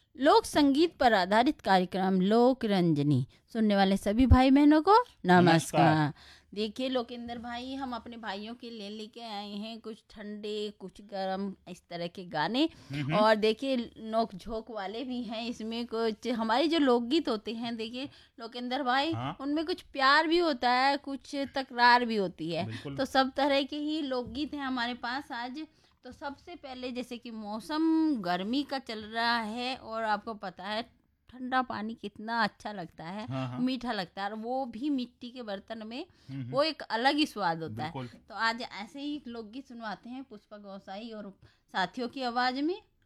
लोक संगीत पर आधारित कार्यक्रम लोक रंजनी सुनने वाले सभी भाई बहनों को नमस्कार। देखिए लोकेंद्र भाई, हम अपने भाइयों के लिए लेके आए हैं कुछ ठंडे कुछ गर्म इस तरह के गाने। और देखिए नोक झोंक वाले भी हैं इसमें। कुछ हमारी जो लोकगीत होते हैं, देखिए लोकेंद्र भाई, उनमें कुछ प्यार भी होता है, कुछ तकरार भी होती है। तो सब तरह के ही लोकगीत हैं हमारे पास आज। तो सबसे पहले, जैसे कि मौसम गर्मी का चल रहा है और आपको पता है ठंडा पानी कितना अच्छा लगता है, मीठा लगता है, और वो भी मिट्टी के बर्तन में, वो एक अलग ही स्वाद होता है। तो आज ऐसे ही लोकगीत सुनवाते हैं पुष्पा गौसाई और साथियों की आवाज में।